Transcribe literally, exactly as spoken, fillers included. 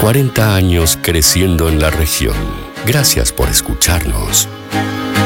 cuarenta años creciendo en la región. Gracias por escucharnos.